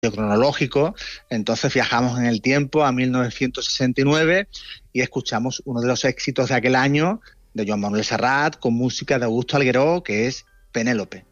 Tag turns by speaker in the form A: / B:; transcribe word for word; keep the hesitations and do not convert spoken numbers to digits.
A: cronológico. Entonces viajamos en el tiempo a mil novecientos sesenta y nueve y escuchamos uno de los éxitos de aquel año de Joan Manuel Serrat con música de Augusto Algueró, que es Penélope.